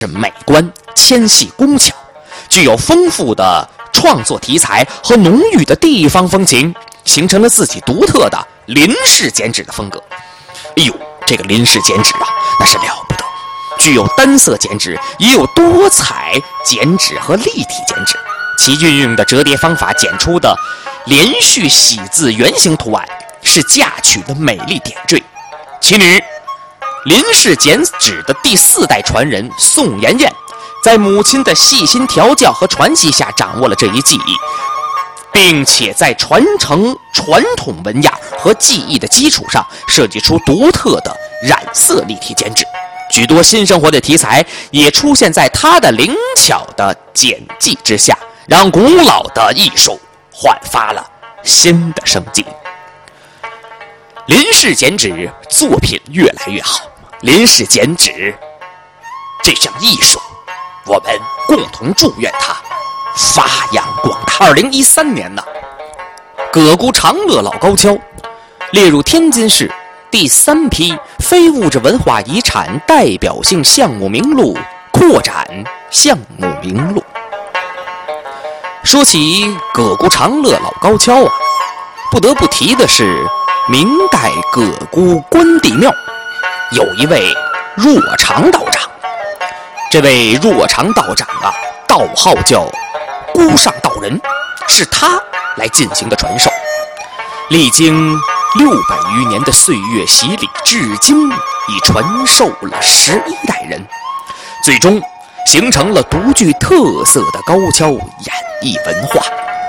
美观、纤细工巧，具有丰富的创作题材和浓郁的地方风情，形成了自己独特的林式剪纸的风格。哎呦，这个林式剪纸啊，那是了不得，具有单色剪纸，也有多彩剪纸和立体剪纸。其运用的折叠方法剪出的连续喜字圆形图案，是嫁娶的美丽点缀。其女林氏剪纸的第4代传人宋妍妍，在母亲的细心调教和传习下，掌握了这一技艺，并且在传承传统文样和技艺的基础上，设计出独特的染色立体剪纸。许多新生活的题材也出现在她的灵巧的剪辑之下，让古老的艺术焕发了新的生机。林氏剪纸作品越来越好，林氏剪纸这项艺术，我们共同祝愿它发扬光大。2013年呢，葛沽长乐老高跷列入天津市第3批非物质文化遗产代表性项目名录扩展项目名录。说起葛沽长乐老高跷啊，不得不提的是明代葛沽关帝庙有一位若长道长。这位若长道长啊，道号叫孤上道人，是他来进行的传授。历经600余年的岁月洗礼，至今已传授了11代人，最终形成了独具特色的高跷演艺文化。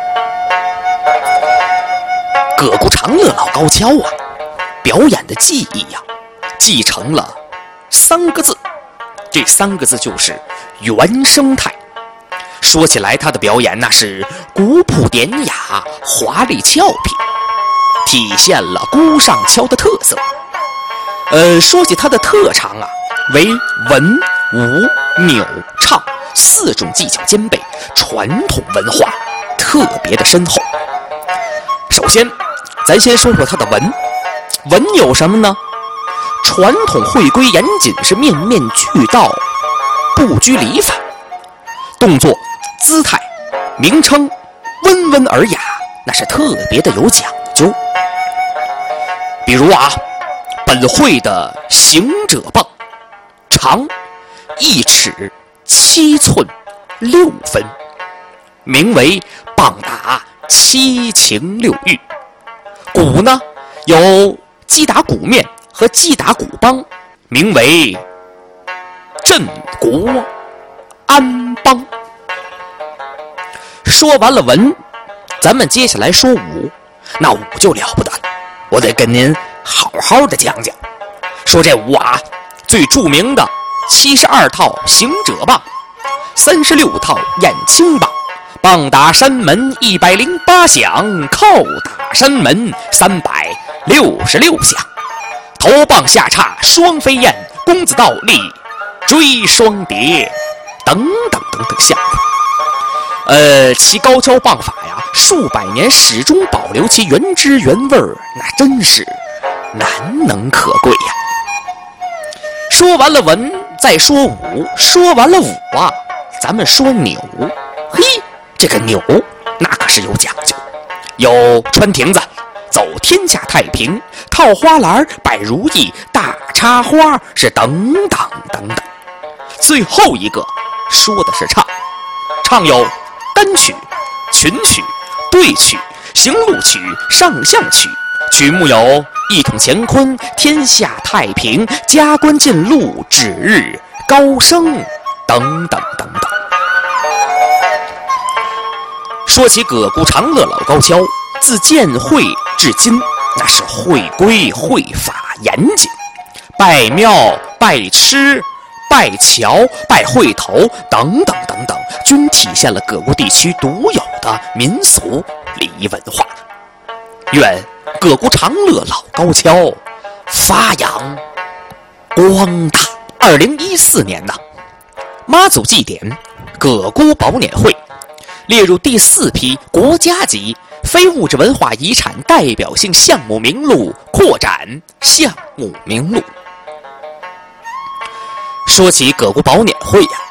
葛沽长乐老高跷啊，表演的技艺呀，继承了3个字，这3个字就是原生态。说起来，他的表演那是古朴典雅、华丽俏皮，体现了孤上跷的特色。说起他的特长啊，为文、武、扭、唱4种技巧兼备，传统文化特别的深厚。首先，咱先说说他的文。文有什么呢？传统会规严谨，是面面俱到，不拘礼法。动作、姿态、名称温文尔雅，那是特别的有讲究。比如啊，本会的行者棒长1尺7寸6分，名为棒打7情6欲。鼓呢，有击打鼓面和击打鼓梆，名为镇国安邦。说完了文，咱们接下来说武。那武就了不得了，我得跟您好好的讲讲。说这武啊，最著名的72套行者棒，36套燕青棒，棒打山门108响，靠打山门366响，头棒下叉双飞燕，公子倒立追双蝶，等等等等项目。其高跷棒法呀，数百年始终保留其原汁原味儿，那真是难能可贵呀。说完了文，再说武。说完了武啊，咱们说扭。嘿，这个扭那可是有讲究，有穿亭子、走天下太平、套花篮、摆如意、大插花，是等等等等。最后一个说的是唱，唱有单曲、群曲、对曲、行路曲、上象曲，曲目有一统乾坤、天下太平、加官进禄、指日高升等等等等。说起葛沽长乐老高跷，自建会至今，那是会规会法严谨，拜庙、拜吃、拜桥、拜会头等等等等，均体现了葛沽地区独有的民俗礼仪文化。愿葛沽长乐老高跷发扬光大。2014年呢，妈祖祭典葛沽宝撵会列入第4批国家级非物质文化遗产代表性项目名录扩展项目名录。 说起葛沽宝碾会呀，